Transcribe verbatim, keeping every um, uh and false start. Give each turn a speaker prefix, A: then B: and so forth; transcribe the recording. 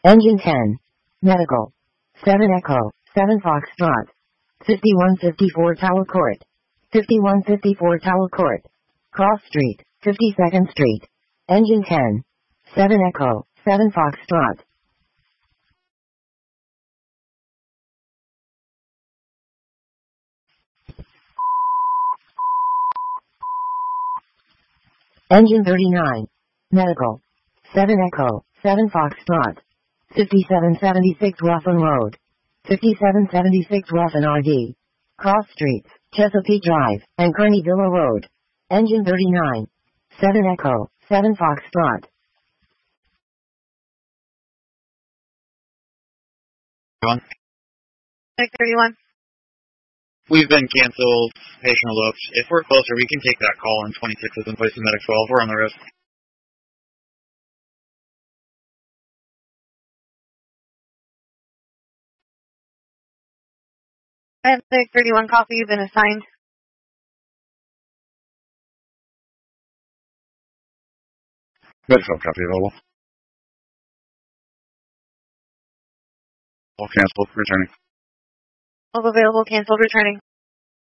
A: Engine ten. Medical. seven Echo, seven Foxtrot. fifty-one fifty-four Tower Court. fifty-one fifty-four Tower Court. Cross Street, fifty-second Street. Engine ten. seven Echo, seven Foxtrot. Engine thirty-nine. Medical. seven Echo, seven Foxtrot. fifty-seven seventy-six Ruffin Road. fifty-seven seventy-six Ruffin R D. Cross Streets, Chesapeake Drive, and Kearney Villa Road. Engine thirty-nine. seven Echo, seven Foxtrot.
B: thirty-one.
C: We've been canceled. Patient eloped. If we're closer, we can take that call, and twenty-six is in place of Medic twelve. We're on the risk.
B: I have Medic thirty-one copy. You've been assigned.
D: Medic twelve copy available. All canceled. Returning.
B: All available. Canceled. Returning.